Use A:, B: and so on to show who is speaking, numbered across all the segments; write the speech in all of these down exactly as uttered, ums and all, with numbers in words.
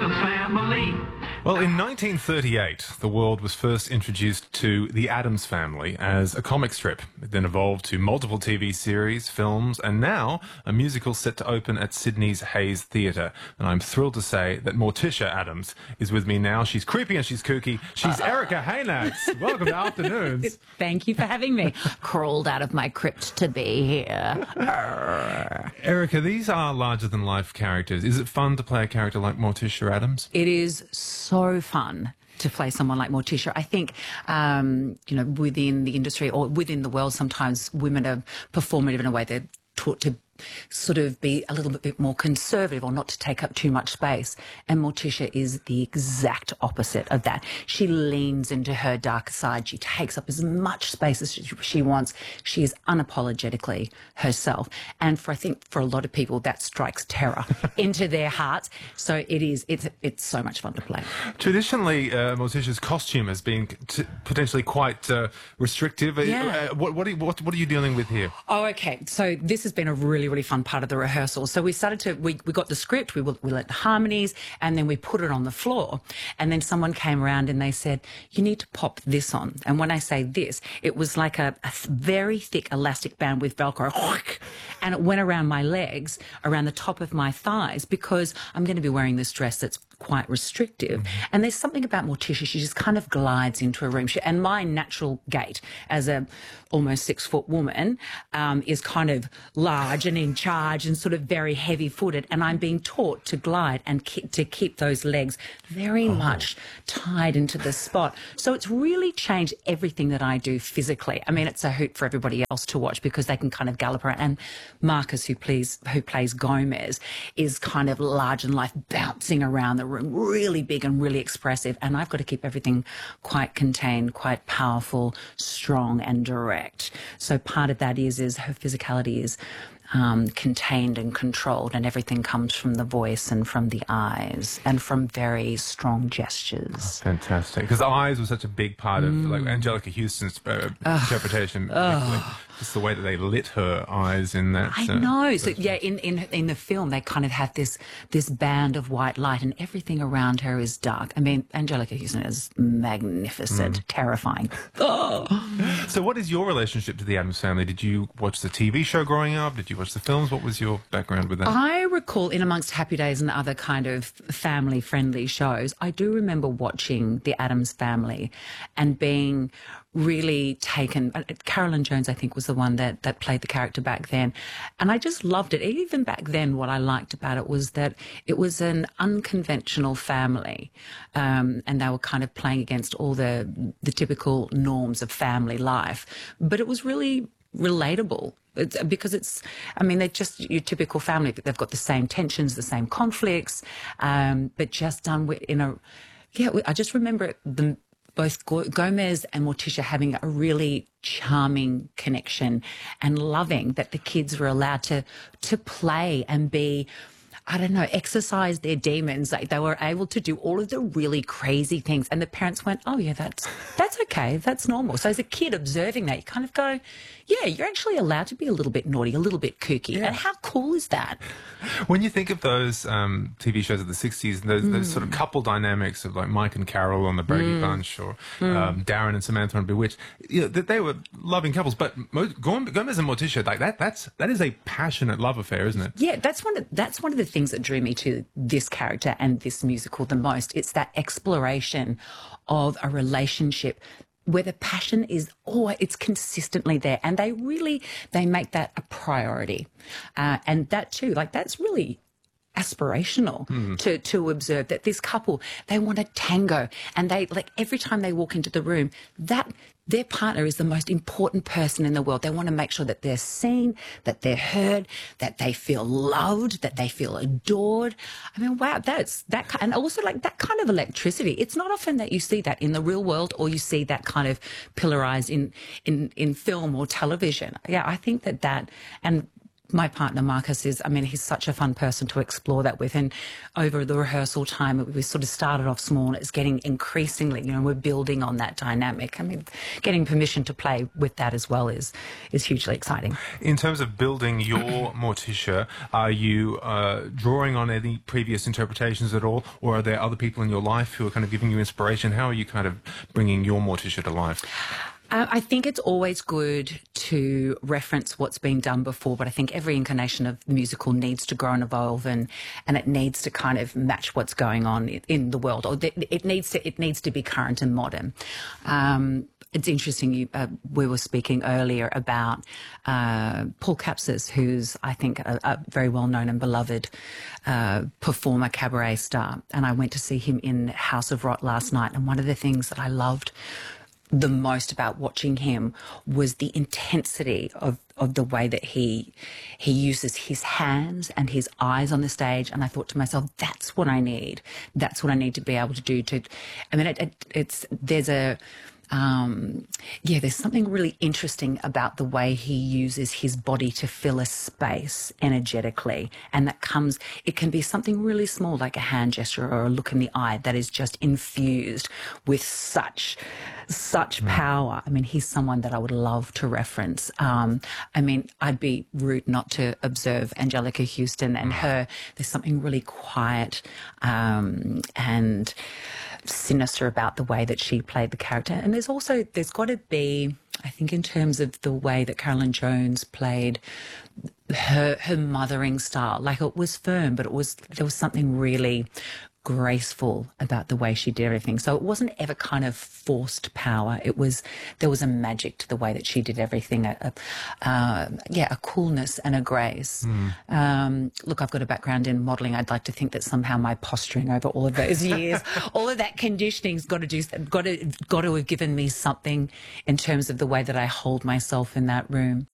A: Addams Family.
B: Well, in nineteen thirty-eight, the world was first introduced to The Addams Family as a comic strip. It then evolved to multiple T V series, films, and now a musical set to open at Sydney's Hayes Theatre. And I'm thrilled to say that Morticia Addams is with me now. She's creepy and she's kooky. She's Erica Haynax. Welcome to Afternoons.
C: Thank you for having me. Crawled out of my crypt to be here.
B: Erica, these are larger-than-life characters. Is it fun to play a character like Morticia Addams?
C: It is so fun to play someone like Morticia. I think, um, you know, within the industry or within the world, sometimes women are performative in a way they're taught to sort of be a little bit more conservative or not to take up too much space. And Morticia is the exact opposite of that. She leans into her darker side. She takes up as much space as she, she wants. She is unapologetically herself. And for, I think, for a lot of people, that strikes terror into their hearts. So it is, it's, it's so much fun to play.
B: Traditionally, uh, Morticia's costume has been t potentially quite uh, restrictive.
C: Yeah.
B: Uh, what, what, are you, what, what are you dealing with here?
C: Oh, okay. So this has been a really, really fun part of the rehearsal. So we started to, we, we got the script, we, we let the harmonies, and then we put it on the floor. And then someone came around and they said, you need to pop this on. And when I say this, it was like a, a very thick elastic band with Velcro. And it went around my legs, around the top of my thighs, because I'm going to be wearing this dress that's quite restrictive. Mm-hmm. And there's something about Morticia, she just kind of glides into a room. She, and my natural gait as a almost six foot woman um, is kind of large and in charge and sort of very heavy footed. And I'm being taught to glide and keep, to keep those legs very oh. much tied into the spot. So it's really changed everything that I do physically. I mean, it's a hoot for everybody else to watch because they can kind of gallop around. And Marcus, who plays, who plays Gomez, is kind of large in life, bouncing around the room, really big and really expressive. And I've got to keep everything quite contained, quite powerful, strong and direct. So part of that is, is her physicality is um, contained and controlled, and everything comes from the voice and from the eyes and from very strong gestures.
B: Oh, fantastic. Because eyes was such a big part of mm. like Angelica Houston's uh, interpretation.
C: Oh.
B: Just the way that they lit her eyes in that.
C: I
B: uh,
C: know. So yeah, in, in in the film, they kind of have this this band of white light, and everything around her is dark. I mean, Angelica Houston is magnificent, mm. terrifying. Oh.
B: So, what is your relationship to the Addams Family? Did you watch the T V show growing up? Did you watch the films? What was your background with that?
C: I recall, in amongst Happy Days and other kind of family-friendly shows, I do remember watching the Addams Family and being really taken. Carolyn Jones, I think, was the one that, that played the character back then. And I just loved it. Even back then, what I liked about it was that it was an unconventional family. Um, and they were kind of playing against all the, the typical norms of family life. But it was really relatable. It's, because it's, I mean, they're just your typical family. They've got the same tensions, the same conflicts, um, but just done in a, yeah, I just remember the, both Gomez and Morticia having a really charming connection and loving that the kids were allowed to to play and be, I don't know, exercise their demons. Like they were able to do all of the really crazy things. And the parents went, oh, yeah, that's that's okay. That's normal. So as a kid observing that, you kind of go, yeah, you're actually allowed to be a little bit naughty, a little bit kooky. Yeah. And how cool is that?
B: When you think of those um, T V shows of the sixties, those, mm. those sort of couple dynamics of like Mike and Carol on the Brady mm. Bunch, or mm. um, Darren and Samantha on Bewitched, you know, that they were loving couples. But Gomez and Morticia, like that, that's that is a passionate love affair, isn't it?
C: Yeah, that's one of that's one of the things that drew me to this character and this musical the most. It's that exploration of a relationship where the passion is, oh, it's consistently there. And they really, they make that a priority. Uh, and that too, like that's really aspirational mm. to, to observe that this couple, they want a tango, and they, like every time they walk into the room, that their partner is the most important person in the world. They want to make sure that they're seen, that they're heard, that they feel loved, that they feel adored. I mean, wow, that's that kind, and also like that kind of electricity. It's not often that you see that in the real world, or you see that kind of pillarized in in in film or television. Yeah, I think that that and my partner Marcus is, I mean, he's such a fun person to explore that with. And over the rehearsal time, we sort of started off small and it's getting increasingly, you know, we're building on that dynamic. I mean, getting permission to play with that as well is is hugely exciting.
B: In terms of building your Morticia, are you uh, drawing on any previous interpretations at all, or are there other people in your life who are kind of giving you inspiration? How are you kind of bringing your Morticia to life?
C: Uh, I think it's always good to reference what's been done before, but I think every incarnation of musical needs to grow and evolve, and, and it needs to kind of match what's going on in, in the world, or it needs to it needs to be current and modern. Um, It's interesting, you, uh, we were speaking earlier about uh, Paul Capsis, who's, I think, a, a very well-known and beloved uh, performer, cabaret star. And I went to see him in House of Rot last night. And one of the things that I loved the most about watching him was the intensity of, of the way that he he uses his hands and his eyes on the stage. And I thought to myself, that's what I need. That's what I need to be able to do. To, I mean, it, it, it's there's a... Um, yeah, there's something really interesting about the way he uses his body to fill a space energetically. And that comes, it can be something really small, like a hand gesture or a look in the eye, that is just infused with such, such mm. power. I mean, he's someone that I would love to reference. Um, I mean, I'd be rude not to observe Angelica Houston and her. There's something really quiet um, and sinister about the way that she played the character. And there's also, there's got to be, I think, in terms of the way that Carolyn Jones played her her mothering style, like it was firm, but it was, there was something really graceful about the way she did everything. So it wasn't ever kind of forced power. It was, there was a magic to the way that she did everything. A, a, uh, yeah, a coolness and a grace. Mm. Um, look, I've got a background in modelling. I'd like to think that somehow my posturing over all of those years, all of that conditioning's got to do, got to, got to have given me something in terms of the way that I hold myself in that room.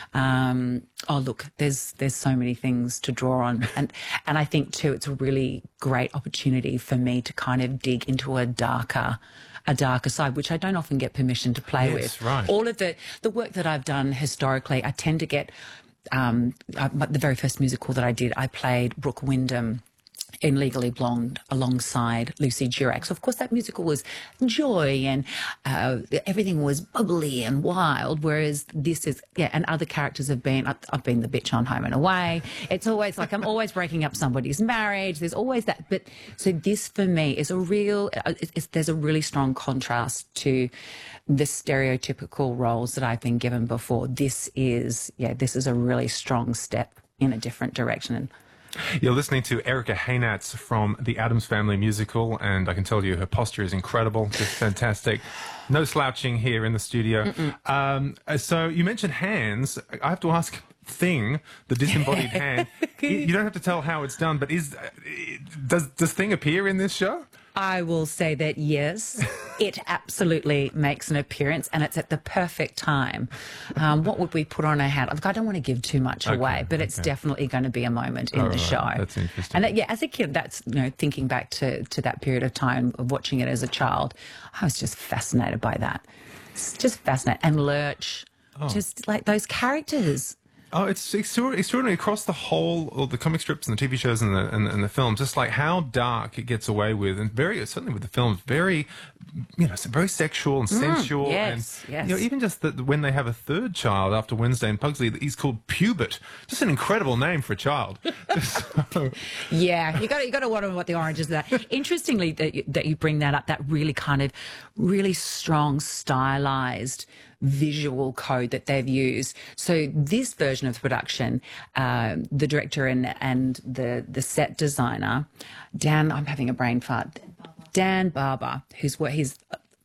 C: Um, oh, look, there's, there's so many things to draw on. And, and I think too, it's a really great opportunity for me to kind of dig into a darker a darker side, which I don't often get permission to play
B: yes,
C: with.
B: Right.
C: All of the the work that I've done historically, I tend to get um, I, the very first musical that I did, I played Brooke Wyndham in Legally Blonde alongside Lucy Durack. So, of course, that musical was joy and uh, everything was bubbly and wild, whereas this is, yeah, and other characters have been, I've, I've been the bitch on Home and Away. It's always like I'm always breaking up somebody's marriage. There's always that. But so this for me is a real, it's, it's, there's a really strong contrast to the stereotypical roles that I've been given before. This is, yeah, this is a really strong step in a different direction.
B: You're listening to Erica Haynatz from the Addams Family musical, and I can tell you her posture is incredible, just fantastic. No slouching here in the studio. Um, so you mentioned hands. I have to ask, Thing, the disembodied hand, you, you don't have to tell how it's done, but is does does Thing appear in this show?
C: I will say that yes, it absolutely makes an appearance, and it's at the perfect time. Um, what would we put on her hat? Look, I don't want to give too much
B: okay,
C: away, but
B: okay.
C: it's definitely going to be a moment in
B: oh,
C: the
B: right.
C: show.
B: That's interesting.
C: And that, yeah, as a kid, that's, you know, thinking back to, to that period of time of watching it as a child, I was just fascinated by that. It's just fascinating. And Lurch, oh. just like those characters.
B: Oh, it's extraordinary across the whole, all the comic strips and the T V shows and the and, and the films. Just like how dark it gets away with, and very certainly with the films, very, you know, very sexual and sensual.
C: Mm, yes,
B: and
C: yes.
B: You know, even just that when they have a third child after Wednesday and Pugsley, he's called Pubert. Just an incredible name for a child. so.
C: Yeah, you got you got to wonder what the origins of that. Interestingly, that you, that you bring that up, that really kind of really strong stylized visual code that they've used. So this version of the production, uh, the director and and the the set designer, Dan, I'm having a brain fart. Dan Barber, who's what he's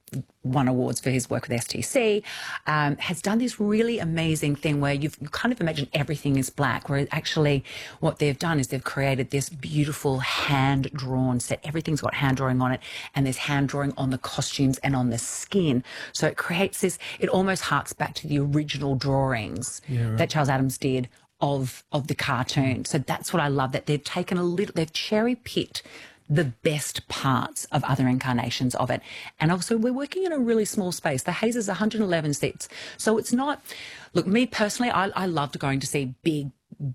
C: won awards for his work with S T C, um, has done this really amazing thing where you've, you kind of imagine everything is black, whereas actually what they've done is they've created this beautiful hand-drawn set. Everything's got hand drawing on it, and there's hand drawing on the costumes and on the skin. So it creates this, it almost harks back to the original drawings yeah, right. that Charles Addams did of, of the cartoon. So that's what I love, that they've taken a little, they've cherry-picked the best parts of other incarnations of it. And also we're working in a really small space. The Haze is one hundred eleven seats. So it's not, look, me personally, I, I loved going to see big,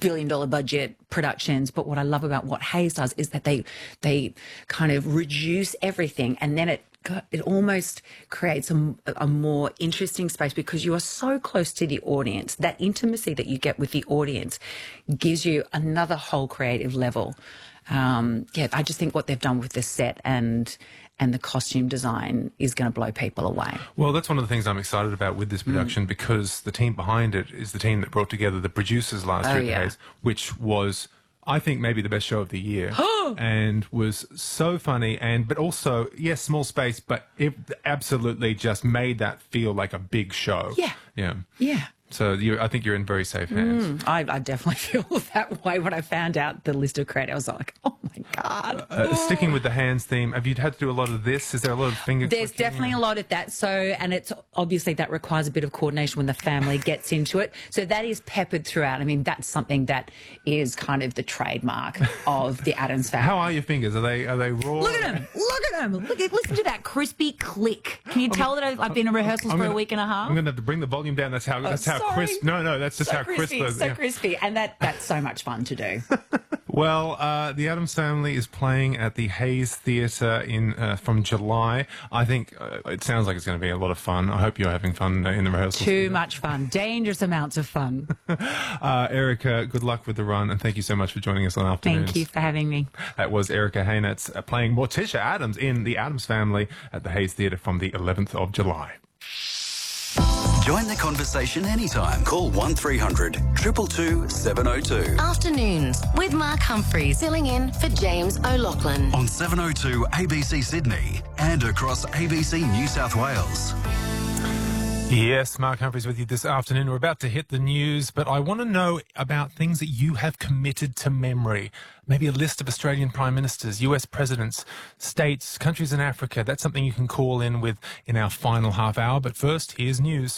C: billion dollar budget productions. But what I love about what Hayes does is that they they kind of reduce everything, and then it it almost creates a, a more interesting space because you are so close to the audience. That intimacy that you get with the audience gives you another whole creative level. Um, yeah, I just think what they've done with the set and and the costume design is going to blow people away.
B: Well, that's one of the things I'm excited about with this production mm. because the team behind it is the team that brought together the producers last
C: oh,
B: year,
C: yeah.
B: Hayes, which was, I think, maybe the best show of the year, and was so funny. And but also, yes, small space, but it absolutely just made that feel like a big show.
C: Yeah,
B: yeah,
C: yeah.
B: So you, I think you're in very safe hands.
C: Mm, I, I definitely feel that way when I found out the list of credits. I was like, oh my God.
B: Uh, uh, sticking with the hands theme, have you had to do a lot of this? Is there a lot of finger
C: There's
B: clicking?
C: definitely a lot of that. So, and it's obviously that requires a bit of coordination when the family gets into it. So that is peppered throughout. I mean, that's something that is kind of the trademark of the Addams family.
B: How are your fingers? Are they are they raw?
C: Look at them. Look at them. Look at, listen to that crispy click. Can you I'm, tell that I've, I've been in rehearsals
B: I'm
C: for
B: gonna,
C: a week and a half?
B: I'm going to have to bring the volume down. That's how, that's
C: oh,
B: how
C: sorry.
B: crisp. No, no, that's just
C: so
B: how
C: crispy,
B: crisp.
C: So
B: yeah.
C: crispy. And that, that's so much fun to do.
B: Well, uh, the Addams Family is playing at the Hayes Theatre in uh, from July. I think uh, it sounds like it's going to be a lot of fun. I hope you're having fun uh, in the rehearsals.
C: Too much fun. Dangerous amounts of fun.
B: uh, Erica, good luck with the run, and thank you so much for joining us on Afternoons.
C: Thank you for having me.
B: That was Erica Haynetz uh, playing Morticia Addams in the Addams Family at the Hayes Theatre from the eleventh of July.
A: Join the conversation anytime. Call one three hundred two two two seven oh two.
D: Afternoons with Mark Humphreys, filling in for James O'Loughlin.
A: On seven oh two A B C Sydney and across A B C New South Wales.
B: Yes, Mark Humphreys with you this afternoon. We're about to hit the news, but I want to know about things that you have committed to memory. Maybe a list of Australian Prime Ministers, U S Presidents, states, countries in Africa. That's something you can call in with in our final half hour. But first, here's news.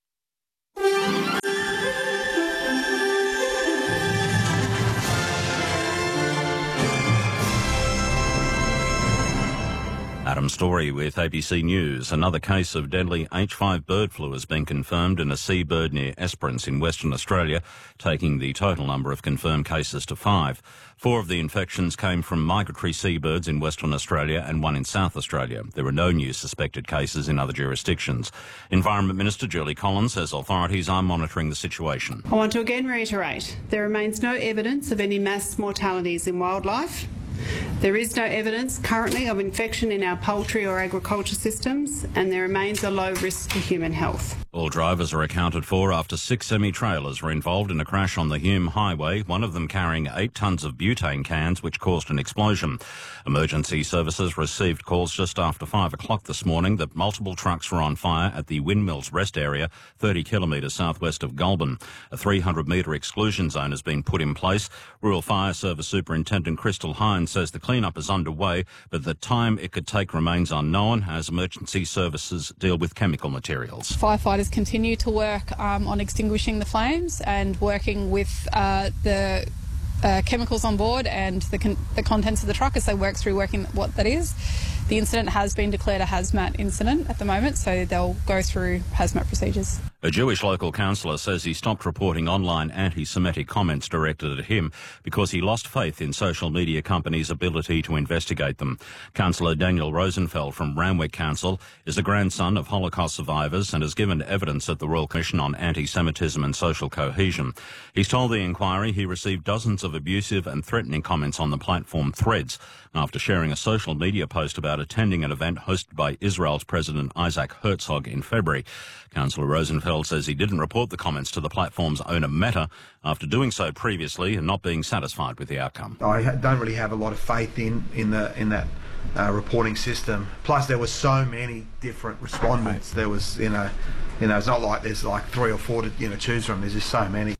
E: Adam Story with A B C News. Another case of deadly H five bird flu has been confirmed in a seabird near Esperance in Western Australia, taking the total number of confirmed cases to five. Four of the infections came from migratory seabirds in Western Australia and one in South Australia. There are no new suspected cases in other jurisdictions. Environment Minister Julie Collins says authorities are monitoring the situation.
F: I want to again reiterate, there remains no evidence of any mass mortalities in wildlife. There is no evidence currently of infection in our poultry or agriculture systems, and there remains a low risk to human health.
E: All drivers are accounted for after six semi-trailers were involved in a crash on the Hume Highway, one of them carrying eight tonnes of butane cans, which caused an explosion. Emergency services received calls just after five o'clock this morning that multiple trucks were on fire at the Windmills Rest area, thirty kilometres southwest of Goulburn. A three hundred metre exclusion zone has been put in place. Rural Fire Service Superintendent Crystal Hines says the clean-up is underway, but the time it could take remains unknown as emergency services deal with chemical materials.
G: Firefighters continue to work um, on extinguishing the flames and working with uh, the uh, chemicals on board and the, con- the contents of the truck as they work through working what that is. The incident has been declared a hazmat incident at the moment, so they'll go through hazmat procedures.
E: A Jewish local councillor says he stopped reporting online anti-Semitic comments directed at him because he lost faith in social media companies' ability to investigate them. Councillor Daniel Rosenfeld from Randwick Council is a grandson of Holocaust survivors and has given evidence at the Royal Commission on Anti-Semitism and Social Cohesion. He's told the inquiry he received dozens of abusive and threatening comments on the platform Threads after sharing a social media post about attending an event hosted by Israel's President Isaac Herzog in February. Councillor Rosenfeld says he didn't report the comments to the platform's owner Meta after doing so previously and not being satisfied with the outcome.
H: I don't really have a lot of faith in in the in that uh, reporting system. Plus, there were so many different respondents. There was, you know, you know, it's not like there's like three or four to you know choose from. There's just so many.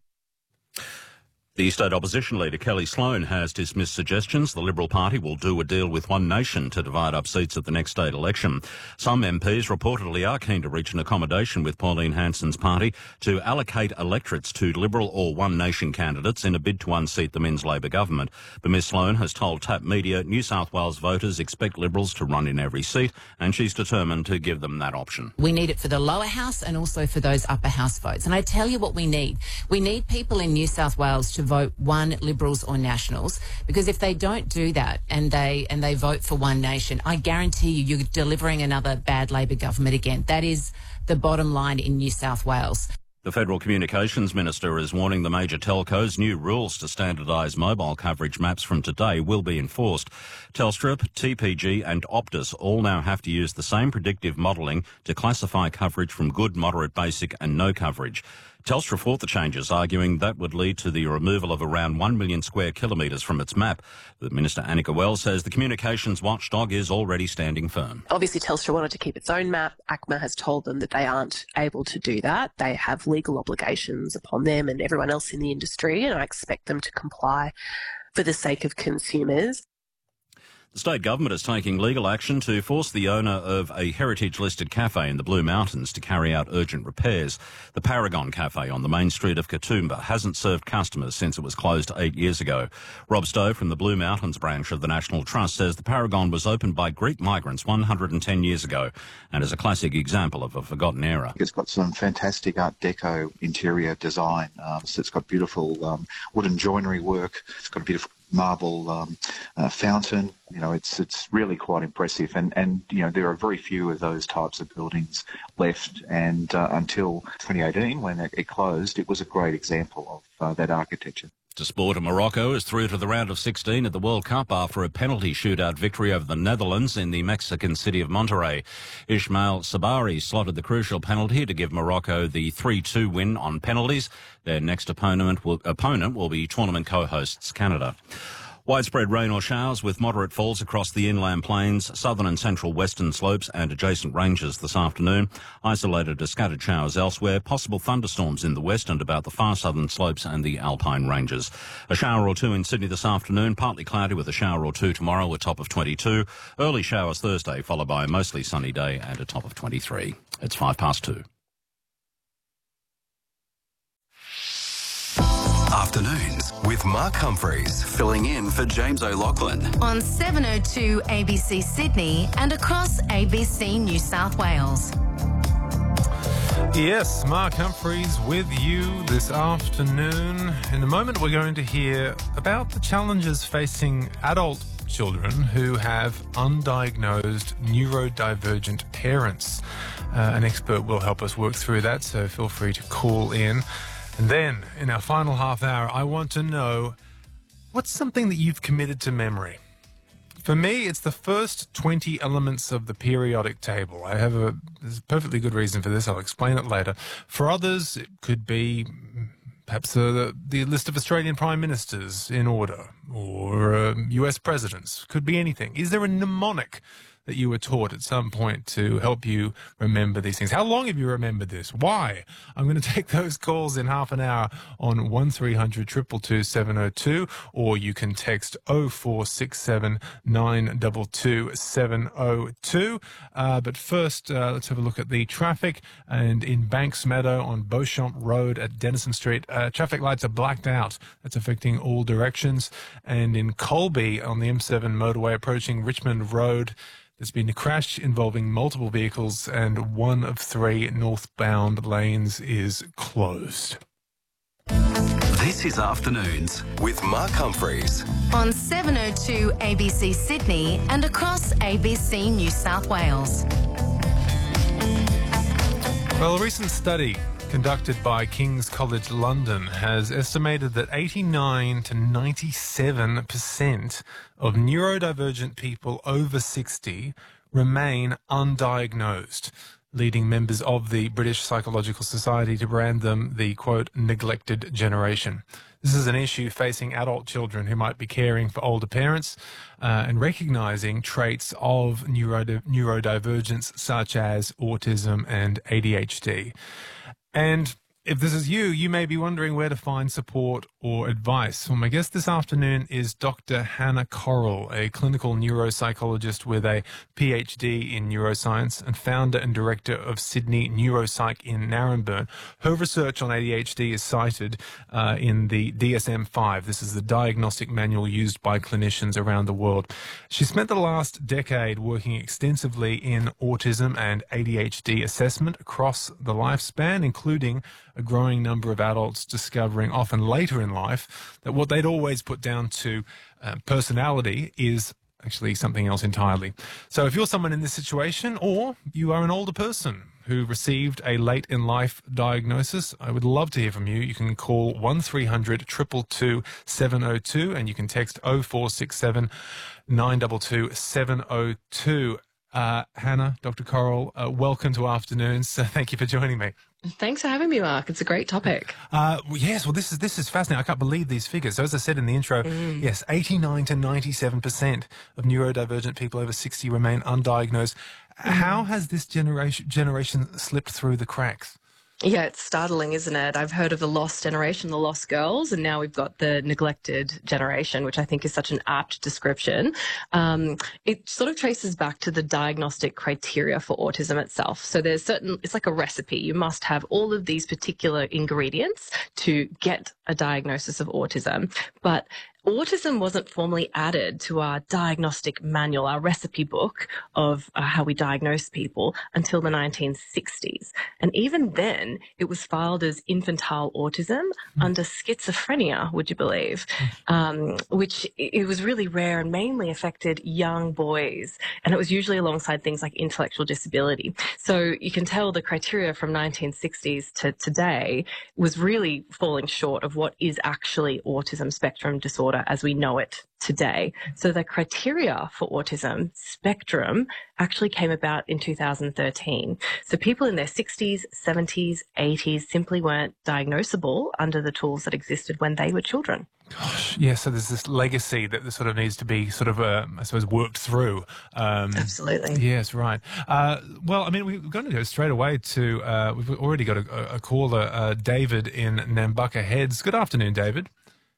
E: The state opposition leader Kelly Sloan has dismissed suggestions the Liberal Party will do a deal with One Nation to divide up seats at the next state election. Some M Ps reportedly are keen to reach an accommodation with Pauline Hanson's party to allocate electorates to Liberal or One Nation candidates in a bid to unseat the Men's Labor government. But Miss Sloan has told Tap Media New South Wales voters expect Liberals to run in every seat, and she's determined to give them that option.
I: We need it for the lower house and also for those upper house votes. And I tell you what we need. We need people in New South Wales to vote one Liberals or Nationals, because if they don't do that and they and they vote for One Nation, I guarantee you, you're delivering another bad Labor government again. That is the bottom line in New South Wales.
E: The Federal Communications Minister is warning the major telcos new rules to standardise mobile coverage maps from today will be enforced. Telstra, T P G and Optus all now have to use the same predictive modelling to classify coverage from good, moderate, basic and no coverage. Telstra fought the changes, arguing that would lead to the removal of around one million square kilometres from its map. The Minister Annika Wells says the communications watchdog is already standing firm.
J: Obviously, Telstra wanted to keep its own map. A C M A has told them that they aren't able to do that. They have legal obligations upon them and everyone else in the industry, and I expect them to comply for the sake of consumers.
E: The state government is taking legal action to force the owner of a heritage-listed cafe in the Blue Mountains to carry out urgent repairs. The Paragon Cafe on the main street of Katoomba hasn't served customers since it was closed eight years ago. Rob Stowe from the Blue Mountains branch of the National Trust says the Paragon was opened by Greek migrants one hundred ten years ago and is a classic example of a forgotten era.
K: It's got some fantastic Art Deco interior design. Um, so it's got beautiful um, wooden joinery work. It's got a beautiful marble um, uh, fountain. You know, it's it's really quite impressive, and and you know there are very few of those types of buildings left. And uh, until twenty eighteen, when it, it closed, it was a great example of uh, that architecture.
E: To sport, Morocco is through to the round of sixteen at the World Cup after a penalty shootout victory over the Netherlands in the Mexican city of Monterrey. Ismail Sabari slotted the crucial penalty to give Morocco the three two win on penalties. Their next opponent will, opponent will be tournament co-hosts Canada. Widespread rain or showers with moderate falls across the inland plains, southern and central western slopes and adjacent ranges this afternoon. Isolated to scattered showers elsewhere. Possible thunderstorms in the west and about the far southern slopes and the alpine ranges. A shower or two in Sydney this afternoon, partly cloudy with a shower or two tomorrow, a top of twenty-two. Early showers Thursday, followed by a mostly sunny day and a top of twenty-three. It's five past two.
A: Afternoons with Mark Humphreys, filling in for James O'Loughlin.
D: On seven oh two A B C Sydney and across A B C New South Wales.
B: Yes, Mark Humphreys with you this afternoon. In a moment, we're going to hear about the challenges facing adult children who have undiagnosed neurodivergent parents. Uh, an expert will help us work through that, so feel free to call in. And then, in our final half hour, I want to know, what's something that you've committed to memory? For me, it's the first twenty elements of the periodic table. I have a, there's a perfectly good reason for this. I'll explain it later. For others, it could be perhaps uh, the, the list of Australian prime ministers in order, or uh, U S presidents. Could be anything. Is there a mnemonic that you were taught at some point to help you remember these things? How long have you remembered this? Why? I'm going to take those calls in half an hour on one three hundred two two two seven oh two, or you can text oh four six seven nine two two seven oh two. Uh, but first, uh, let's have a look at the traffic. And in Banks Meadow on Beauchamp Road at Denison Street, uh, traffic lights are blacked out. That's affecting all directions. And in Colby on the M seven motorway approaching Richmond Road, there's been a crash involving multiple vehicles and one of three northbound lanes is closed.
A: This is Afternoons with Mark Humphreys.
D: On seven oh two A B C Sydney and across A B C New South Wales.
B: Well, a recent study conducted by King's College London has estimated that eighty-nine to ninety-seven percent of neurodivergent people over sixty remain undiagnosed, leading members of the British Psychological Society to brand them the, quote, neglected generation. This is an issue facing adult children who might be caring for older parents uh, and recognising traits of neurodi- neurodivergence such as autism and A D H D. And if this is you, you may be wondering where to find support or advice. Well, my guest this afternoon is Doctor Hannah Correll, a clinical neuropsychologist with a P H D in neuroscience and founder and director of Sydney Neuropsych in Naremburn. Her research on A D H D is cited uh, in the D S M five. This is the diagnostic manual used by clinicians around the world. She spent the last decade working extensively in autism and A D H D assessment across the lifespan, including a growing number of adults discovering, often later in life, that what they'd always put down to uh, personality is actually something else entirely. So if you're someone in this situation, or you are an older person who received a late in life diagnosis, I would love to hear from you. You can call one three hundred two two two seven oh two and you can text oh four six seven nine two two seven oh two. Uh, Hannah, Doctor Coral, uh, welcome to Afternoons. Uh, thank you for joining me.
L: Thanks for having me, Mark. It's a great topic.
B: Uh, well, yes, well, this is this is fascinating. I can't believe these figures. So as I said in the intro, mm. yes, eighty-nine to ninety-seven percent of neurodivergent people over sixty remain undiagnosed. Mm. How has this generation generation slipped through the cracks?
L: Yeah, it's startling, isn't it? I've heard of the lost generation, the lost girls, and now we've got the neglected generation, which I think is such an apt description. Um, it sort of traces back to the diagnostic criteria for autism itself. So there's certain, it's like a recipe. You must have all of these particular ingredients to get a diagnosis of autism. But autism wasn't formally added to our diagnostic manual, our recipe book of uh, how we diagnose people until the nineteen sixties. And even then, it was filed as infantile autism mm. under schizophrenia, would you believe? Mm. Um, which it was really rare and mainly affected young boys. And it was usually alongside things like intellectual disability. So you can tell the criteria from nineteen sixties to today was really falling short of what is actually autism spectrum disorder as we know it today. So the criteria for autism spectrum actually came about in two thousand thirteen. So people in their sixties, seventies, eighties simply weren't diagnosable under the tools that existed when they were children.
B: Gosh, yeah, so there's this legacy that sort of needs to be sort of, uh, I suppose, worked through. Um,
L: Absolutely.
B: Yes, right. Uh, well, I mean, we're going to go straight away to, uh, we've already got a, a caller, uh, David in Nambucca Heads. Good afternoon, David.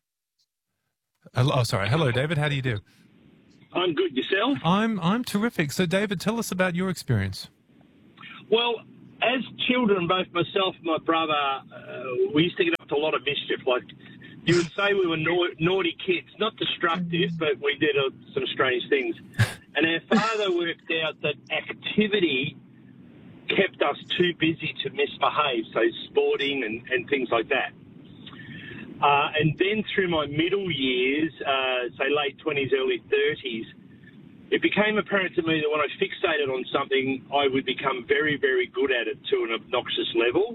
B: Hello, oh, sorry. Hello, David. How do you do?
M: I'm good. Yourself?
B: I'm I'm terrific. So, David, tell us about your experience.
M: Well, as children, both myself and my brother, uh, we used to get up to a lot of mischief. Like, you would say we were na- naughty kids, not destructive, but we did uh, some strange things. And our father worked out that activity kept us too busy to misbehave, so sporting and, and things like that. Uh, and then through my middle years, uh, say late twenties, early thirties, it became apparent to me that when I fixated on something, I would become very, very good at it to an obnoxious level.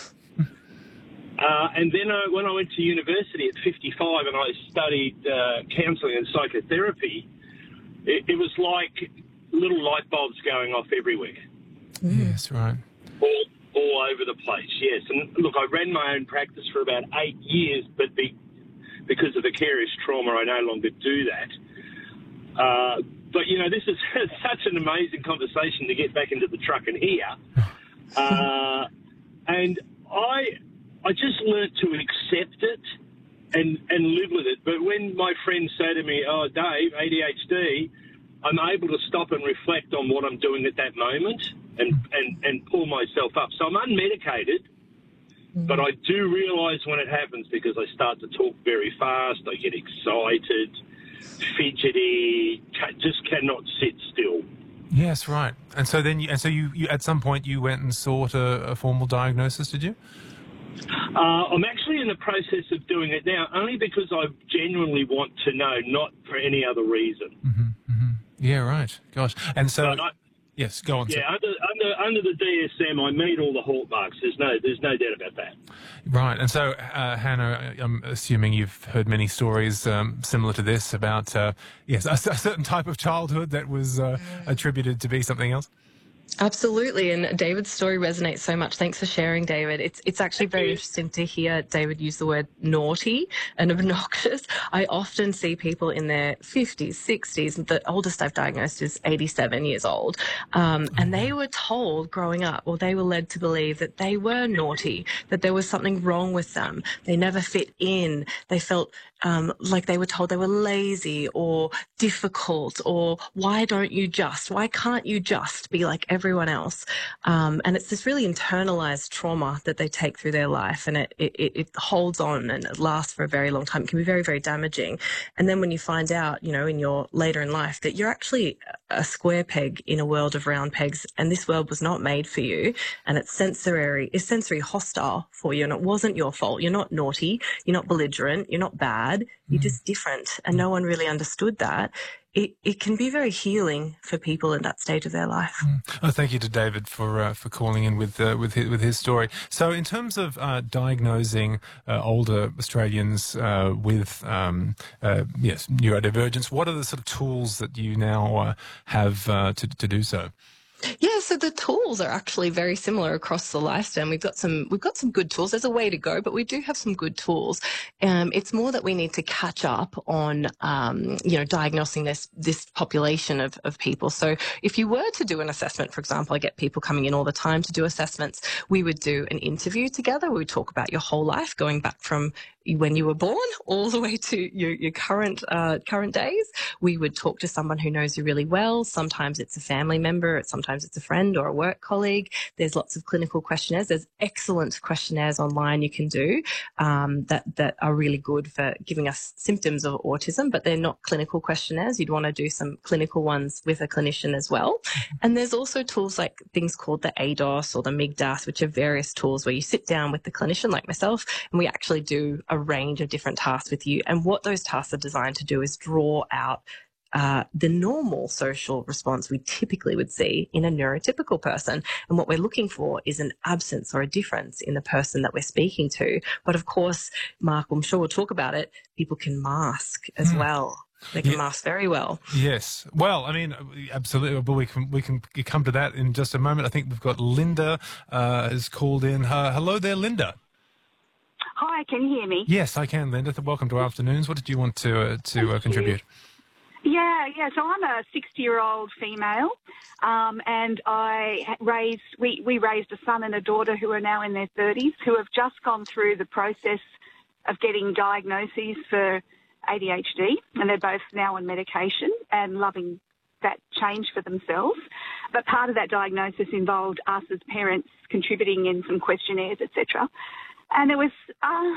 M: uh, and then uh, when I went to university at fifty-five and I studied uh, counselling and psychotherapy, it, it was like little light bulbs going off everywhere.
B: Yes, right.
M: All, all over the place, yes. And look, I ran my own practice for about eight years, but be, because of vicarious trauma, I no longer do that. Uh, but, you know, this is such an amazing conversation to get back into the truck and hear. Uh, and I I just learnt to accept it and, and live with it. But when my friends say to me, oh, Dave, A D H D, I'm able to stop and reflect on what I'm doing at that moment and, and, and pull myself up. So I'm unmedicated, mm-hmm. but I do realise when it happens because I start to talk very fast, I get excited, fidgety, just cannot sit still.
B: Yes, right. And so then, you, and so you, you at some point you went and sought a, a formal diagnosis, did you?
M: Uh, I'm actually in the process of doing it now, only because I genuinely want to know, not for any other reason.
B: Mm-hmm, mm-hmm. Yeah, right. Gosh. And so,
M: I,
B: yes, go on.
M: Yeah, under, under under the D S M, I meet all the hallmarks. There's no there's no doubt about that.
B: Right. And so, uh, Hannah, I'm assuming you've heard many stories um, similar to this about, uh, yes, a, a certain type of childhood that was uh, attributed to be something else.
L: Absolutely, and David's story resonates so much. Thanks for sharing, David. It's it's actually very interesting to hear David use the word naughty and obnoxious. I often see people in their fifties, sixties. The oldest I've diagnosed is eighty-seven years old, um, and they were told growing up, or they were led to believe that they were naughty, that there was something wrong with them. They never fit in. They felt um, like they were told they were lazy or difficult, or why don't you just? Why can't you just be like everyone everyone else. Um, and it's this really internalized trauma that they take through their life, and it, it, it holds on and it lasts for a very long time. It can be very, very damaging. And then when you find out, you know, in your later in life that you're actually a square peg in a world of round pegs, and this world was not made for you, and it's sensory, it's sensory hostile for you, and it wasn't your fault. You're not naughty, you're not belligerent, you're not bad, you're just different, and no one really understood that. It, it can be very healing for people in that stage of their life.
B: Mm. Oh, thank you to David for uh, for calling in with uh, with his, with his story. So, in terms of uh, diagnosing uh, older Australians uh, with um, uh, yes neurodivergence, what are the sort of tools that you now uh, have uh, to to do so?
L: Yeah, so the tools are actually very similar across the lifespan. We've got some we've got some good tools. There's a way to go, but we do have some good tools. Um, it's more that we need to catch up on, um, you know, diagnosing this this population of, of people. So if you were to do an assessment, for example, I get people coming in all the time to do assessments. We would do an interview together. We would talk about your whole life, going back from when you were born all the way to your, your current uh, current days. We would talk to someone who knows you really well. Sometimes it's a family member, sometimes it's a friend or a work colleague. There's lots of clinical questionnaires. There's excellent questionnaires online you can do um, that, that are really good for giving us symptoms of autism, but they're not clinical questionnaires. You'd want to do some clinical ones with a clinician as well. And there's also tools like things called the A D O S or the M I G D A S, which are various tools where you sit down with the clinician like myself, and we actually do a range of different tasks with you. And what those tasks are designed to do is draw out uh, the normal social response we typically would see in a neurotypical person. And what we're looking for is an absence or a difference in the person that we're speaking to. But of course, Mark, I'm sure we'll talk about it, people can mask as mm. well. They can yeah. mask very well.
B: Yes. Well, I mean, absolutely. But we can we can come to that in just a moment. I think we've got Linda uh, is called in. Uh, hello there, Linda.
N: Hi, can you hear me?
B: Yes, I can, Linda. Welcome to Afternoons. What did you want to uh, to uh, contribute?
N: Yeah, yeah. So I'm a sixty-year-old female, um, and I raised we we raised a son and a daughter who are now in their thirties, who have just gone through the process of getting diagnoses for A D H D, and they're both now on medication and loving that change for themselves. But part of that diagnosis involved us as parents contributing in some questionnaires, et cetera. And there was uh,